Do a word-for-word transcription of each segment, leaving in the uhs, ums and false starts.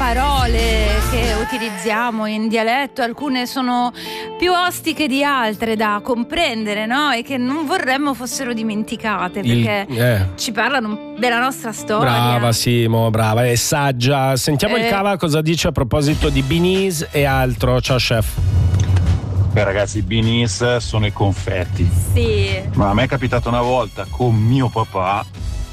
parole che utilizziamo in dialetto, alcune sono più ostiche di altre da comprendere, no? E che non vorremmo fossero dimenticate, perché il, eh. ci parlano della nostra storia. Brava Simo, brava, è saggia. Sentiamo eh. il Cava cosa dice a proposito di Beanies e altro. Ciao chef. Beh ragazzi, i Beanies sono i confetti. Sì. Ma a me è capitato una volta con mio papà,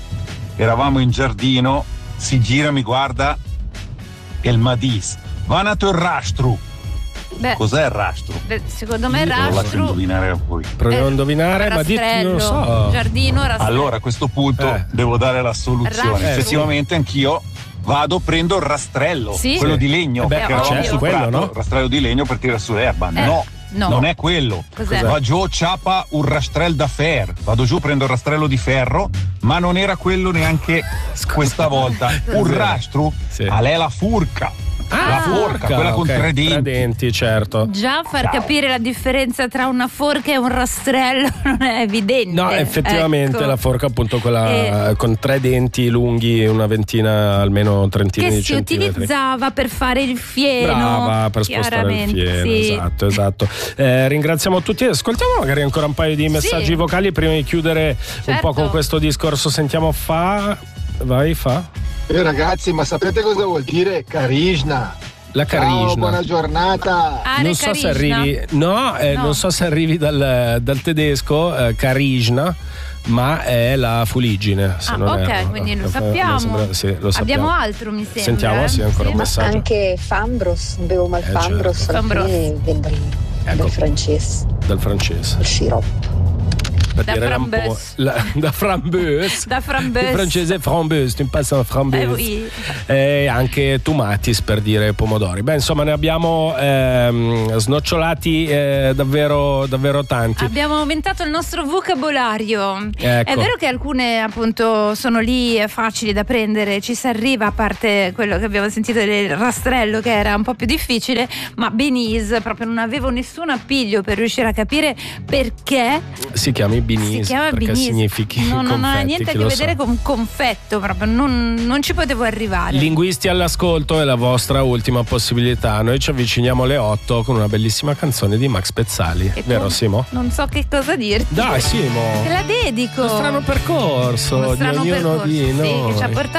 eravamo in giardino, si gira, mi guarda e il Madis. Vanato il rastru. Beh, cos'è il rastru? Beh, secondo me il Lo lascio rastru. indovinare a voi. Proviamo Eh, a indovinare, ma dite, non lo so. Giardino, rastrello. Allora a questo punto Eh. devo dare la soluzione. Rastru. Effettivamente anch'io vado, prendo il rastrello, Sì. quello Sì. di legno, Eh beh, perché eravamo certo, sul quello, prato, no? rastrello di legno per tirare su l'erba. Eh, No. no. Non è quello. Cos'è? Va giù, ciapa un rastrello da fer. Vado giù, prendo il rastrello di ferro, ma non era quello neanche questa volta. Un rastro, Sì. a lei la furca. Ah, la forca, quella con ok, tre denti. Tre denti, certo. Già far capire la differenza tra una forca e un rastrello non è evidente. No, effettivamente ecco. la forca appunto quella Eh. con tre denti lunghi, una ventina, almeno trentina Che di si centimetri. utilizzava per fare il fieno. Brava, per spostare il chiaramente, fieno, sì. esatto, esatto. Eh, ringraziamo tutti, ascoltiamo magari ancora un paio di messaggi Sì. vocali prima di chiudere un Certo. po' con questo discorso. Sentiamo Fa, vai Fa. Eh ragazzi, ma sapete cosa vuol dire Karishna? La Ciao, Karishna. buona giornata. Are Non so se Karishna? arrivi, no, eh, No. non so se arrivi dal, dal tedesco, eh, Karishna, ma è la fuliggine. Se Ah, non ok, erro. quindi lo Eh, sappiamo. mi sembra- sì, lo sappiamo. Abbiamo altro, mi sembra. Sentiamo, sì, ancora un messaggio. Anche Fambros, bevo mal Eh, Fambros, certo. alla Fambros. fine viene dal, Ecco. dal francese, Dal francese. il sciroppo. Per Da dire un po', frambeuse. la- da frambeuse. Da frambeuse. In francese frambeuse, tu impassi una frambeuse. Eh, oui. E anche tomatis per dire pomodori. Beh, insomma, ne abbiamo ehm, snocciolati eh, davvero, davvero tanti. Abbiamo aumentato il nostro vocabolario. Ecco. È vero che alcune appunto sono lì eh, facili da prendere, ci si arriva, a parte quello che abbiamo sentito del rastrello che era un po' più difficile, ma Beanies proprio non avevo nessun appiglio per riuscire a capire perché Si chiami Beanies, si chiama perché Beanies. significhi No, non ha confetti, niente a chi che lo vedere sa. con confetto, proprio non, non ci potevo arrivare. Linguisti all'ascolto è la vostra ultima possibilità. Noi ci avviciniamo alle otto con una bellissima canzone di Max Pezzali. E Vero tu- Simo? Non so che cosa dirti. Dai Simo! Te la dedico. Uno strano percorso Uno di strano ognuno percorso, di sì, noi. che ci ha portato